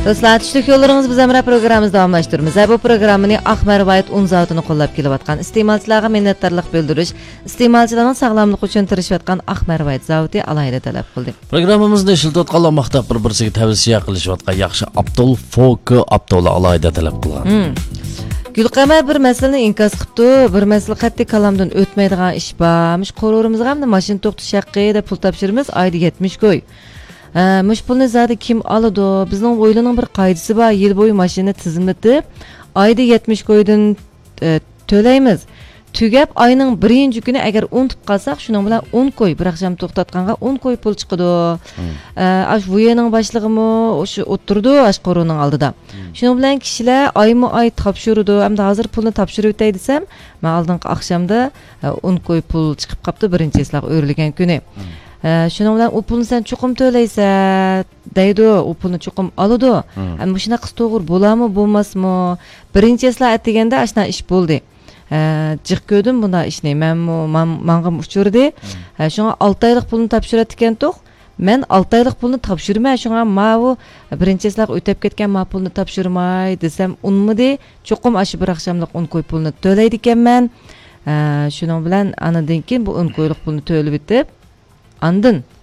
Dostlar, tushlik yo'llaringiz biz Amra programmamizda davomlashtiramiz. Bu programmani Ahmarvayt un zavodini qo'llab kelayotgan iste'molchilarga minnatdorlik bildirish, iste'molchilarning sog'lomligi uchun tirishayotgan Ahmarvayt zavodi alohida talab qildi. Programmamizda ishlatayotgan maqtab bir-birsiga tavsiya qilishayotgan yaxshi Aptol Folk Aptol alohida talab qilgan. Gulqamar bir masalani inkos qilibdi. Bir masala qat'iy kalamdan o'tmaydigan ish bormish. Qo'rurimizga ham mashina to'xtash haqqi deb pul topshiramiz, oyda 70 qo'y. Mush pulni zadi kim oladi? Bizning o'ylaning bir qoidasi bor. Yil bo'yi mashina tizimlatib, oyda 70 qo'ydan to'laymiz. Tugab oyning 1-kuni agar unutib qolsak, shuning bilan 10 qo'y bir axsham to'xtatganga 10 qo'y pul chiqadi. Ash vuyening boshlig'imi o'sha o'tirdi ash qo'runing oldida. Shuning bilan kishilar oyma-oy topshirdi. Hamda hozir pulni topshirib o'tay desam, men oldingi axshamda 10 qo'y pul chiqib qopti birinchi isloq o'rilgan kuni. Shuning bilan u pulni sen chuqum to'laysa, deydi, u pulni chuqum oladi. Ana shunaqa to'g'ri bo'ladimi, bo'lmasmi? Birinchi isloq atganda ashna ish bo'ldi. Jiq ko'rdim bunda ishni. Menga uchurdi. Shunga 6 oylik pulni topshirayotgan to'q. Men 6 oylik pulni topshirmay, shunga bu birinchi isloq o'tib ketgan ma pulni topshirmay desam, unmidi. Chuqum ashi bir axshamlik 10 qo'y pulni to'laydi ekanman. Shuning bilan anadan keyin bu 10 qo'ylik pulni to'lib bitib, andin